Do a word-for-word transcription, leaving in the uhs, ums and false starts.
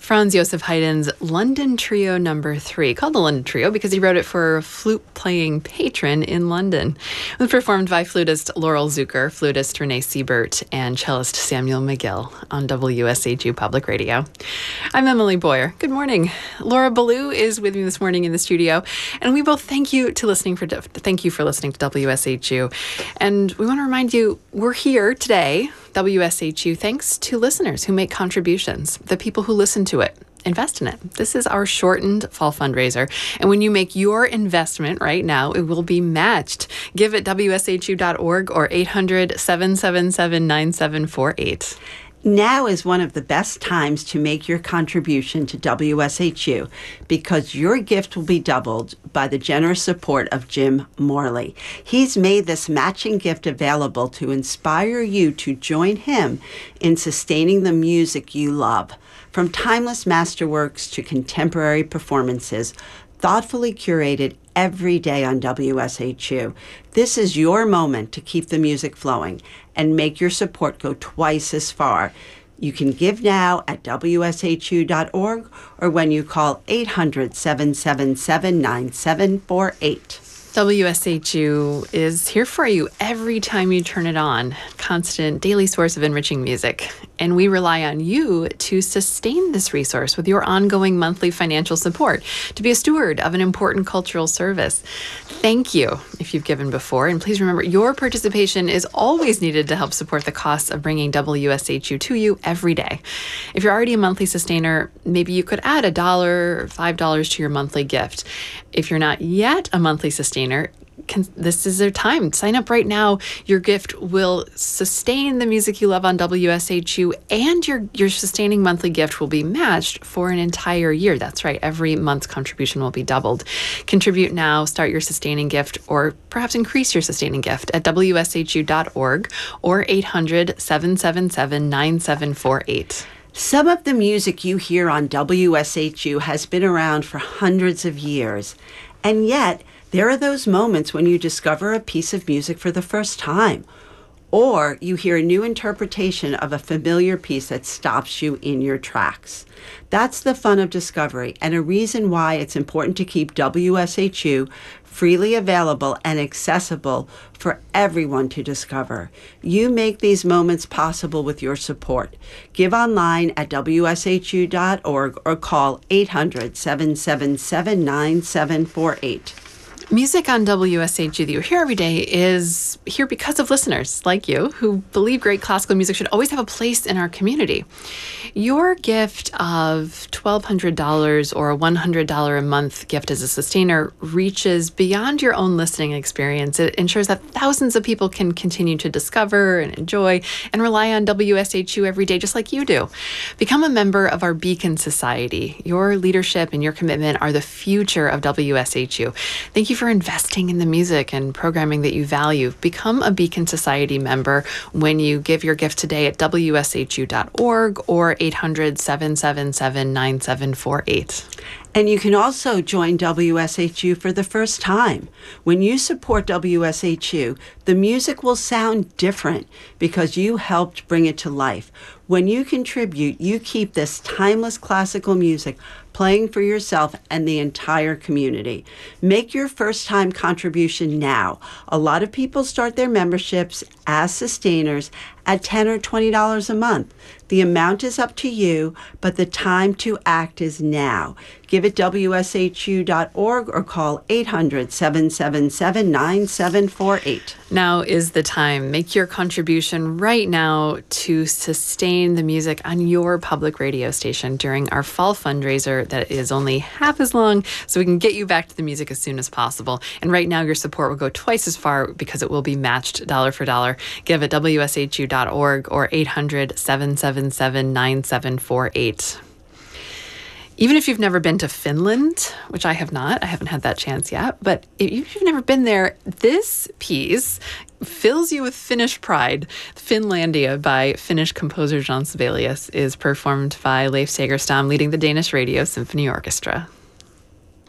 Franz Josef Haydn's London Trio Number Three, called the London Trio because he wrote it for a flute-playing patron in London. It was performed by flutist Laurel Zucker, flutist Renee Siebert, and cellist Samuel McGill on W S H U Public Radio. I'm Emily Boyer. Good morning. Laura Ballou is with me this morning in the studio, and we both thank you to listening for thank you for listening to W S H U. And we want to remind you we're here today, W S H U, thanks to listeners who make contributions, the people who listen to it. Invest in it. This is our shortened fall fundraiser. And when you make your investment right now, it will be matched. Give at W S H U dot org or eight hundred, seven seven seven, nine seven four eight. Now is one of the best times to make your contribution to W S H U because your gift will be doubled by the generous support of Jim Morley. He's made this matching gift available to inspire you to join him in sustaining the music you love. From timeless masterworks to contemporary performances, thoughtfully curated every day on W S H U. This is your moment to keep the music flowing and make your support go twice as far. You can give now at W S H U dot org or when you call eight hundred, seven seven seven, nine seven four eight. W S H U is here for you every time you turn it on. Constant daily source of enriching music. And we rely on you to sustain this resource with your ongoing monthly financial support, to be a steward of an important cultural service. Thank you if you've given before. And please remember, your participation is always needed to help support the costs of bringing W S H U to you every day. If you're already a monthly sustainer, maybe you could add a dollar or five dollars to your monthly gift. If you're not yet a monthly sustainer, Can, this is their time. Sign up right now. Your gift will sustain the music you love on W S H U, and your, your sustaining monthly gift will be matched for an entire year. That's right. Every month's contribution will be doubled. Contribute now, start your sustaining gift, or perhaps increase your sustaining gift at W S H U dot org or eight hundred, seven seven seven, nine seven four eight. Some of the music you hear on W S H U has been around for hundreds of years, and yet there are those moments when you discover a piece of music for the first time, or you hear a new interpretation of a familiar piece that stops you in your tracks. That's the fun of discovery, and a reason why it's important to keep W S H U freely available and accessible for everyone to discover. You make these moments possible with your support. Give online at W S H U dot org or call eight hundred, seven seven seven, nine seven four eight. Music on W S H U that you hear every day is here because of listeners like you who believe great classical music should always have a place in our community. Your gift of twelve hundred dollars or a one hundred dollars a month gift as a sustainer reaches beyond your own listening experience. It ensures that thousands of people can continue to discover and enjoy and rely on W S H U every day just like you do. Become a member of our Beacon Society. Your leadership and your commitment are the future of W S H U. Thank you for investing in the music and programming that you value. Become a Beacon Society member when you give your gift today at W S H U dot org or eight hundred, seven seven seven, nine seven four eight. And you can also join W S H U for the first time. When you support W S H U, the music will sound different because you helped bring it to life. When you contribute, you keep this timeless classical music playing for yourself and the entire community. Make your first-time contribution now. A lot of people start their memberships as sustainers at ten dollars or twenty dollars a month. The amount is up to you, but the time to act is now. Give at W S H U dot org or call eight hundred, seven seven seven, nine seven four eight. Now is the time. Make your contribution right now to sustain the music on your public radio station during our fall fundraiser that is only half as long, so we can get you back to the music as soon as possible. And right now, your support will go twice as far because it will be matched dollar for dollar. Give at W S H U dot org or eight hundred, seven seven seven, nine seven four eight. Even if you've never been to Finland, which I have not, I haven't had that chance yet, but if you've never been there, this piece fills you with Finnish pride. Finlandia by Finnish composer Jean Sibelius is performed by Leif Segerstam, leading the Danish Radio Symphony Orchestra.